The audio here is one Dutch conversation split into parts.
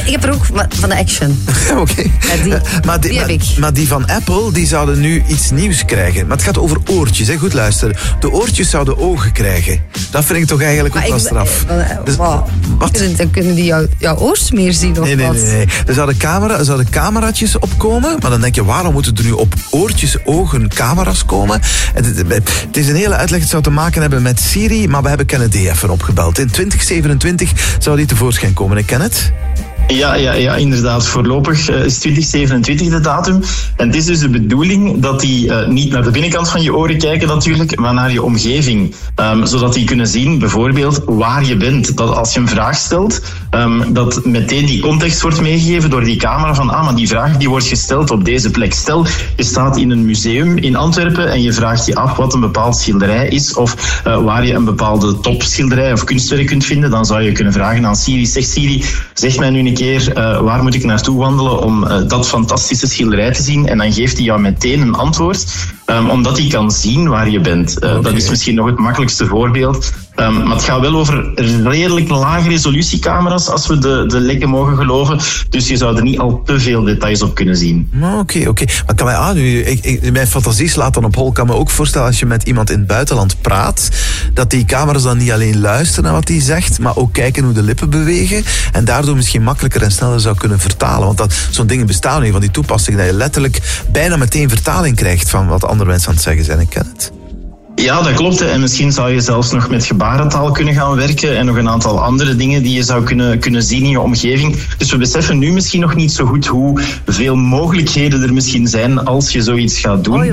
Ik heb er ook van de Action. Oké. Ja, die heb ik. Maar die van Apple, die zouden nu iets nieuws krijgen. Maar het gaat over oortjes, hè? Goed luisteren. De oortjes zouden ogen krijgen. Dat vind ik toch eigenlijk ook wel straf. Wat? Dan kunnen die jouw oors meer zien of wat? Nee. Er zouden cameraatjes opkomen. Maar dan denk je, waarom moeten er nu op oortjes, ogen, camera's komen? Het is een hele uitleg. Het zou te maken hebben met Siri, maar we hebben Kennedy even opgebeld. In 2027 zou die tevoorschijn komen. Ik ken het. Ja, inderdaad. Voorlopig is 2027 de datum. En het is dus de bedoeling dat die niet naar de binnenkant van je oren kijken natuurlijk, maar naar je omgeving. Zodat die kunnen zien, bijvoorbeeld, waar je bent. Dat als je een vraag stelt, dat meteen die context wordt meegegeven door die camera van, maar die vraag die wordt gesteld op deze plek. Stel, je staat in een museum in Antwerpen en je vraagt je af wat een bepaald schilderij is of waar je een bepaalde topschilderij of kunstwerk kunt vinden, dan zou je kunnen vragen aan Siri, zeg mij nu een keer, waar moet ik naartoe wandelen om dat fantastische schilderij te zien? En dan geeft hij jou meteen een antwoord, omdat hij kan zien waar je bent. Dat is misschien nog het makkelijkste voorbeeld. Maar het gaat wel over redelijk lage resolutiecamera's, als we de lekken mogen geloven. Dus je zou er niet al te veel details op kunnen zien. Oké. Maar kan mij nu, mijn fantasie slaat dan op hol. Ik kan me ook voorstellen, als je met iemand in het buitenland praat, dat die camera's dan niet alleen luisteren naar wat hij zegt, maar ook kijken hoe de lippen bewegen. En daardoor misschien makkelijker en sneller zou kunnen vertalen. Want zo'n dingen bestaan nu van die toepassingen, dat je letterlijk bijna meteen vertaling krijgt van wat andere mensen aan het zeggen zijn. Ik ken het. Ja, dat klopt. En misschien zou je zelfs nog met gebarentaal kunnen gaan werken en nog een aantal andere dingen die je zou kunnen zien in je omgeving. Dus we beseffen nu misschien nog niet zo goed hoeveel mogelijkheden er misschien zijn als je zoiets gaat doen.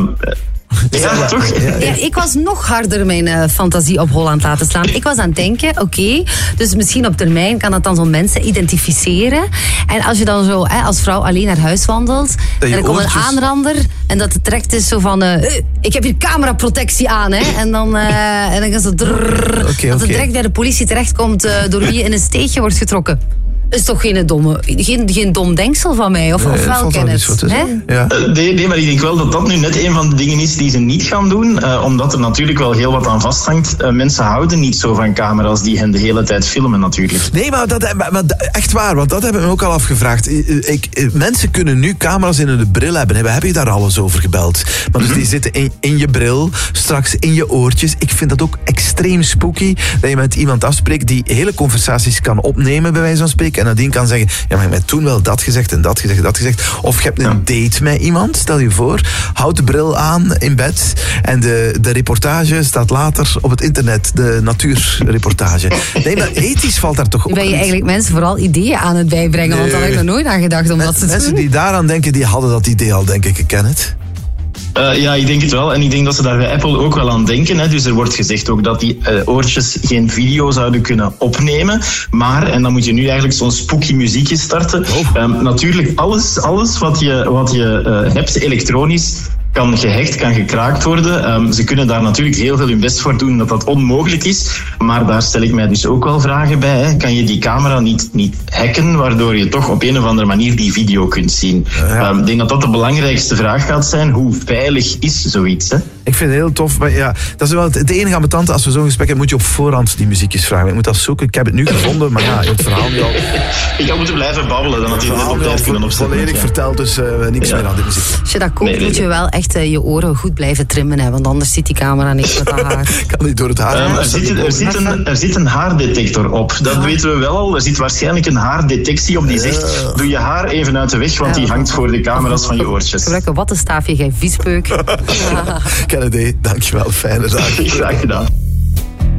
Ja, toch? Ja, ik was nog harder mijn fantasie op hol aan het laten slaan. Ik was aan het denken, dus misschien op termijn kan dat dan zo mensen identificeren. En als je dan zo als vrouw alleen naar huis wandelt, en dan komt een aanrander en dat het direct is zo van, ik heb hier cameraprotectie aan, hè. En dan gaan ze dat het direct bij de politie terechtkomt door wie je in een steegje wordt getrokken. Is toch geen dom denksel van mij? Of wel, Kenneth? Nee, maar ik denk wel dat dat nu net een van de dingen is die ze niet gaan doen. Omdat er natuurlijk wel heel wat aan vasthangt. Mensen houden niet zo van camera's die hen de hele tijd filmen natuurlijk. Nee, maar echt waar, want dat hebben we ook al afgevraagd. Mensen kunnen nu camera's in hun bril hebben. We hebben je daar alles over gebeld. Maar dus die zitten in je bril, straks in je oortjes. Ik vind dat ook extreem spooky, dat je met iemand afspreekt die hele conversaties kan opnemen, bij wijze van spreken. En nadien kan zeggen, ja, maar ik heb mij toen wel dat gezegd en dat gezegd en dat gezegd. Of je hebt een date met iemand, stel je voor. Houd de bril aan in bed. En de reportage staat later op het internet. De natuurreportage. Nee, maar ethisch valt daar toch ook. Ben je eigenlijk mensen vooral ideeën aan het bijbrengen? Want daar heb ik nog nooit aan gedacht om dat te doen. Mensen die daaraan denken, die hadden dat idee al, denk ik ken het. Ja, ik denk het wel. En ik denk dat ze daar bij Apple ook wel aan denken. Hè. Dus er wordt gezegd ook dat die oortjes geen video zouden kunnen opnemen. Maar, en dan moet je nu eigenlijk zo'n spooky muziekje starten. Natuurlijk, alles wat je hebt elektronisch kan gehackt, kan gekraakt worden. Ze kunnen daar natuurlijk heel veel hun best voor doen dat dat onmogelijk is. Maar daar stel ik mij dus ook wel vragen bij. Hè. Kan je die camera niet hacken, waardoor je toch op een of andere manier die video kunt zien? Ik denk dat dat de belangrijkste vraag gaat zijn. Hoe veilig is zoiets? Hè? Ik vind het heel tof. Maar ja, dat is wel het enige ambetant. Als we zo'n gesprek hebben, moet je op voorhand die muziekjes vragen. Ik moet dat zoeken. Ik heb het nu gevonden, maar ja, het verhaal niet al. Ik had moeten blijven babbelen. Dan had je het op tijd kunnen opzetten. Volledig verteld, dus niks meer aan de muziek. Als je dat koopt, moet je wel echt je oren goed blijven trimmen, hè, want anders ziet die camera niks met dat haar. Kan niet door het haar. Er zit een haardetector op. Dat weten we wel al. Er zit waarschijnlijk een haardetectie op die zegt, doe je haar even uit de weg, want die hangt voor de camera's van je oortjes. Gebruik een wattenstaafje, gij viespeuk. Kennedy, dankjewel. Fijne dag. Graag gedaan.